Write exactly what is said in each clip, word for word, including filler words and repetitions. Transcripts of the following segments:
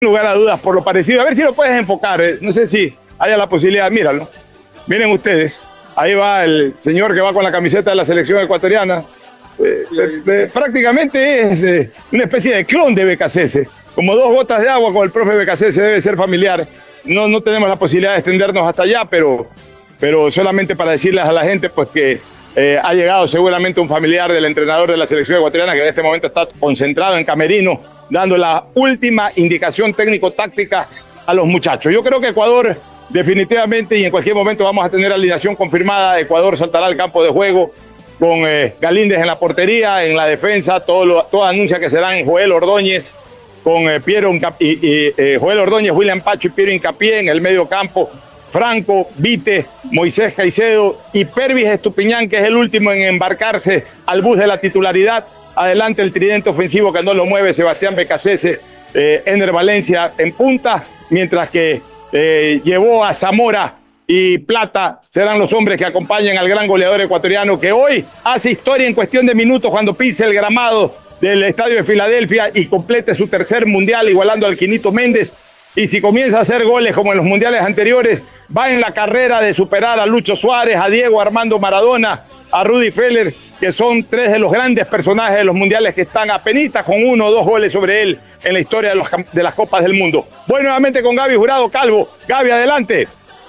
lugar a dudas por lo parecido. A ver si lo puedes enfocar. Eh. No sé si haya la posibilidad. Míralo. Miren ustedes. Ahí va el señor que va con la camiseta de la selección ecuatoriana. Eh, eh, eh, prácticamente es eh, una especie de clon de Becasese. Como dos gotas de agua con el profe Becasese, debe ser familiar. No, no tenemos la posibilidad de extendernos hasta allá, pero, pero solamente para decirles a la gente pues que eh, ha llegado seguramente un familiar del entrenador de la selección ecuatoriana que en este momento está concentrado en camerino, dando la última indicación técnico-táctica a los muchachos. Yo creo que Ecuador definitivamente, y en cualquier momento vamos a tener alineación confirmada, Ecuador saltará al campo de juego con eh, Galíndez en la portería, en la defensa, todo, lo, todo anuncia que serán Joel Ordóñez, con eh, Piero y, y eh, Joel Ordóñez, William Pacho y Piero Hincapié en el medio campo, Franco, Vite, Moisés Caicedo y Pervis Estupiñán, que es el último en embarcarse al bus de la titularidad. Adelante el tridente ofensivo que no lo mueve, Sebastián Becasese, eh, Ener Valencia en punta, mientras que eh, llevó a Zamora y Plata serán los hombres que acompañan al gran goleador ecuatoriano que hoy hace historia en cuestión de minutos cuando pise el gramado del Estadio de Filadelfia y complete su tercer mundial igualando al Quinito Méndez. Y si comienza a hacer goles como en los mundiales anteriores, va en la carrera de superar a Lucho Suárez, a Diego Armando Maradona, a Rudy Feller, que son tres de los grandes personajes de los mundiales que están apenas con uno o dos goles sobre él en la historia de, los, de las Copas del Mundo. Voy nuevamente con Gaby Jurado Calvo. Gaby, adelante.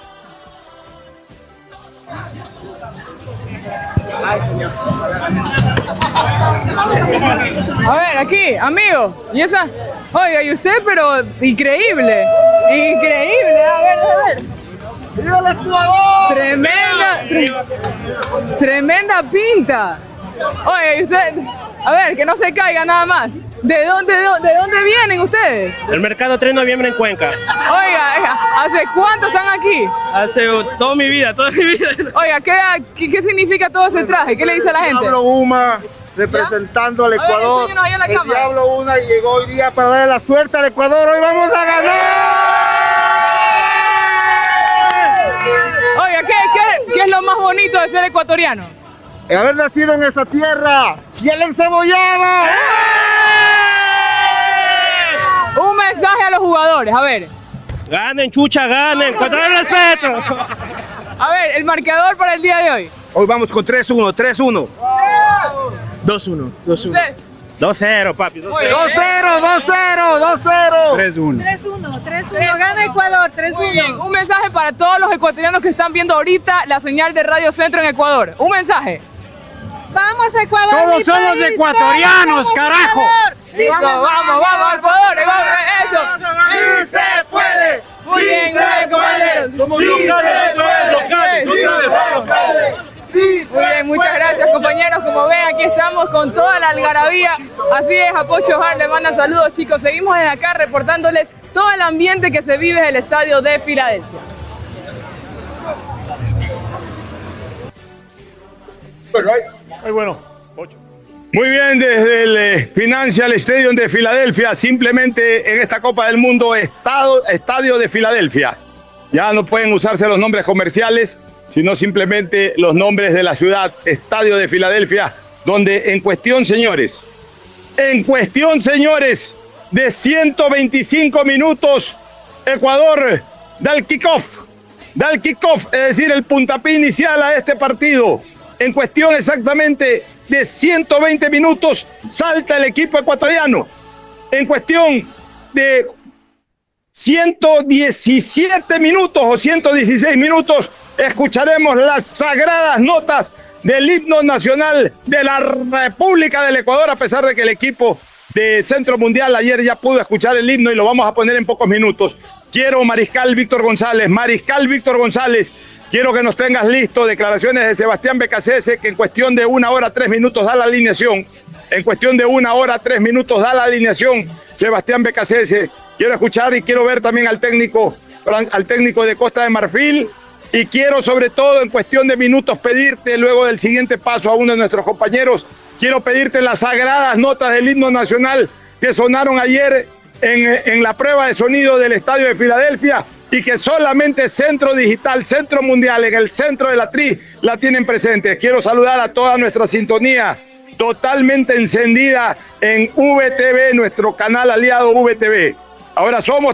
Ay, señor. A ver, aquí, amigo. Y esa. Oiga, y usted, pero increíble. Increíble. A ver, a ver. ¡Viva el Ecuador! Tremenda. Tre tremenda pinta. Oiga, y usted. A ver, que no se caiga nada más. ¿De dónde, de dónde, de dónde vienen ustedes? El mercado tres de noviembre en Cuenca. Oiga, ¿hace cuánto están aquí? Hace toda mi vida, toda mi vida. Oiga, ¿qué, qué, qué significa todo ese traje? ¿Qué le dice a la gente? Diablo Uma, representando al Ecuador. Ver, ahí en la el cámara. Diablo Uma llegó hoy día para darle la suerte al Ecuador. ¡Hoy vamos a ganar! Oiga, ¿qué, qué, qué es lo más bonito de ser ecuatoriano? El haber nacido en esa tierra y el encebollado. Un mensaje a los jugadores, a ver. Ganen, chucha, ganen, contra el respeto. A ver, el marcador para el día de hoy. Hoy vamos con tres uno, tres uno. dos uno, dos uno. dos cero, papi, dos cero. dos cero, dos cero, dos cero. tres uno. tres uno, tres uno. Gana Ecuador, tres uno. Un mensaje para todos los ecuatorianos que están viendo ahorita la señal de Radio Centro en Ecuador. Un mensaje. Vamos Ecuador. Todos somos ecuatorianos, carajo. Sí, vamos, vamos, vamos, Ecuador, vamos, eso. ¡Sí se puede! Muy bien, gracias, compañeros. Somos Sí locales, se puede. locales, Sí se puede. Sí Muy bien, muchas gracias, compañeros. Como ven, aquí estamos con toda la algarabía. Así es, a Pocho Hart le manda saludos, chicos. Seguimos desde acá reportándoles todo el ambiente que se vive en el estadio de Filadelfia. Muy bueno. Muy bien, desde el eh, Financial Stadium de Filadelfia, simplemente en esta Copa del Mundo, estado, Estadio de Filadelfia. Ya no pueden usarse los nombres comerciales, sino simplemente los nombres de la ciudad, Estadio de Filadelfia, donde en cuestión, señores, en cuestión, señores, de ciento veinticinco minutos, Ecuador da el kickoff, da el kickoff, es decir, el puntapié inicial a este partido. En cuestión exactamente de ciento veinte minutos, salta el equipo ecuatoriano. En cuestión de ciento diecisiete minutos o ciento dieciséis minutos, escucharemos las sagradas notas del himno nacional de la República del Ecuador, a pesar de que el equipo de Centro Mundial ayer ya pudo escuchar el himno y lo vamos a poner en pocos minutos. Quiero, Mariscal Víctor González, Mariscal Víctor González, quiero que nos tengas listo declaraciones de Sebastián Becasese, que en cuestión de una hora, tres minutos da la alineación. En cuestión de una hora, tres minutos da la alineación Sebastián Becasese. Quiero escuchar y quiero ver también al técnico, al técnico de Costa de Marfil. Y quiero sobre todo en cuestión de minutos pedirte, luego del siguiente paso a uno de nuestros compañeros, quiero pedirte las sagradas notas del himno nacional que sonaron ayer en, en la prueba de sonido del Estadio de Filadelfia, y que solamente Centro Digital, Centro Mundial, en el centro de la Tri, la tienen presente. Quiero saludar a toda nuestra sintonía totalmente encendida en V T V, nuestro canal aliado V T V. Ahora somos